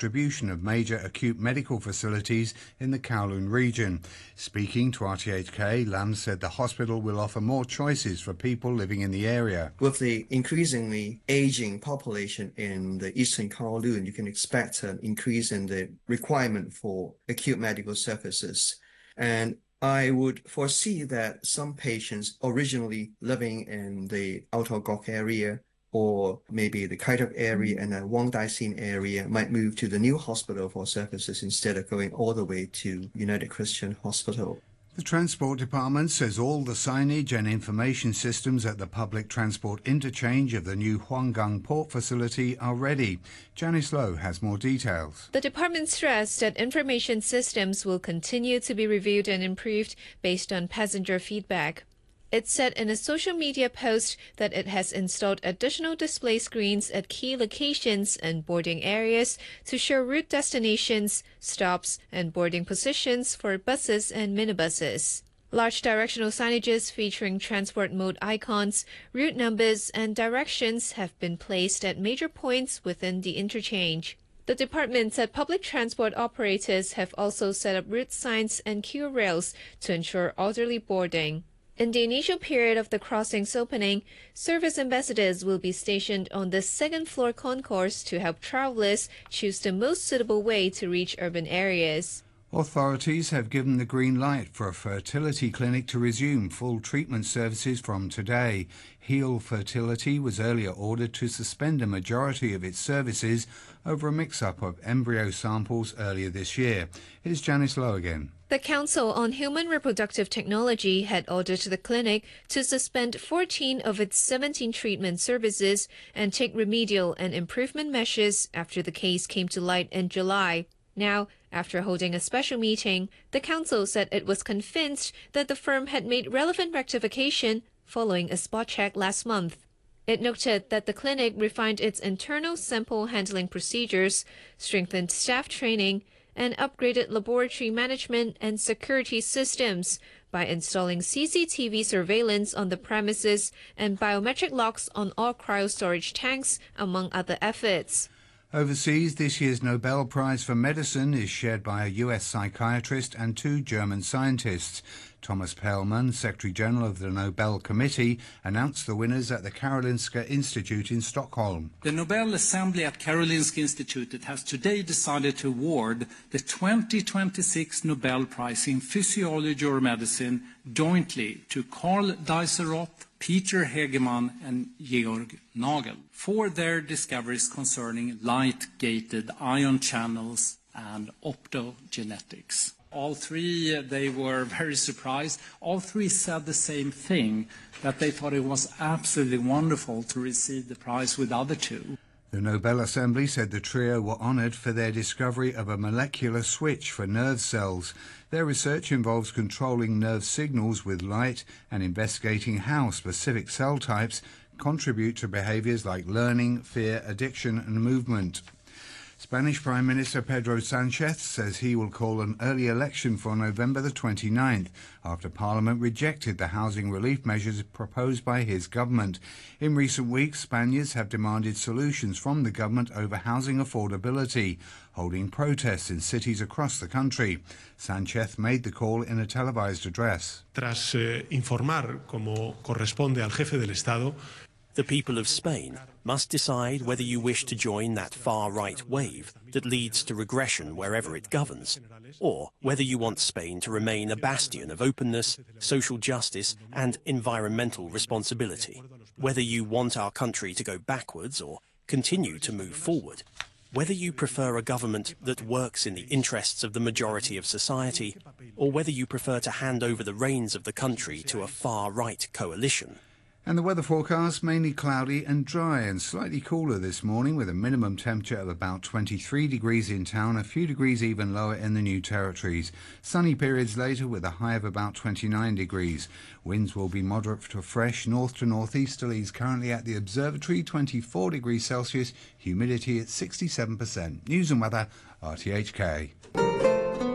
distribution of major acute medical facilities in the Kowloon region. Speaking to RTHK, Lam said the hospital will offer more choices for people living in the area. With the increasingly aging population in the eastern Kowloon, you can expect an increase in the requirement for acute medical services. And I would foresee that some patients originally living in the Outer Gok area or maybe the Kai Tak area and the Wong Dai Sin area might move to the new hospital for services instead of going all the way to United Christian Hospital. The Transport Department says all the signage and information systems at the public transport interchange of the new Huanggang port facility are ready. Janice Lowe has more details. The department stressed that information systems will continue to be reviewed and improved based on passenger feedback. It said in a social media post that it has installed additional display screens at key locations and boarding areas to show route destinations, stops, and boarding positions for buses and minibuses. Large directional signages featuring transport mode icons, route numbers, and directions have been placed at major points within the interchange. The department said public transport operators have also set up route signs and queue rails to ensure orderly boarding. In the initial period of the crossing's opening, service ambassadors will be stationed on the second-floor concourse to help travelers choose the most suitable way to reach urban areas. Authorities have given the green light for a fertility clinic to resume full treatment services from today. Heal Fertility was earlier ordered to suspend a majority of its services over a mix-up of embryo samples earlier this year. Here's Janice Lowe again. The Council on Human Reproductive Technology had ordered the clinic to suspend 14 of its 17 treatment services and take remedial and improvement measures after the case came to light in July. Now, after holding a special meeting, the Council said it was convinced that the firm had made relevant rectification following a spot check last month. It noted that the clinic refined its internal sample handling procedures, strengthened staff training, and upgraded laboratory management and security systems by installing CCTV surveillance on the premises and biometric locks on all cryo-storage tanks, among other efforts. Overseas, this year's Nobel Prize for Medicine is shared by a US psychiatrist and 2 German scientists. Thomas Perlmann, Secretary-General of the Nobel Committee, announced the winners at the Karolinska Institute in Stockholm. The Nobel Assembly at Karolinska Institute has today decided to award the 2026 Nobel Prize in Physiology or Medicine jointly to Karl Dijsselhoff, Peter Hegemann and Georg Nagel for their discoveries concerning light-gated ion channels and optogenetics. All three, they were very surprised. All three said the same thing, that they thought it was absolutely wonderful to receive the prize with the other two. The Nobel Assembly said the trio were honoured for their discovery of a molecular switch for nerve cells. Their research involves controlling nerve signals with light and investigating how specific cell types contribute to behaviours like learning, fear, addiction and movement. Spanish Prime Minister Pedro Sánchez says he will call an early election for November the 29th after Parliament rejected the housing relief measures proposed by his government. In recent weeks, Spaniards have demanded solutions from the government over housing affordability, holding protests in cities across the country. Sánchez made the call in a televised address. Tras informar, como corresponde al jefe del Estado, the people of Spain must decide whether you wish to join that far-right wave that leads to regression wherever it governs, or whether you want Spain to remain a bastion of openness, social justice and environmental responsibility, whether you want our country to go backwards or continue to move forward, whether you prefer a government that works in the interests of the majority of society, or whether you prefer to hand over the reins of the country to a far-right coalition. And the weather forecast, mainly cloudy and dry and slightly cooler this morning with a minimum temperature of about 23 degrees in town, a few degrees even lower in the New Territories. Sunny periods later with a high of about 29 degrees. Winds will be moderate to fresh north to northeasterlies currently at the observatory, 24 degrees Celsius, humidity at 67%. News and weather, RTHK.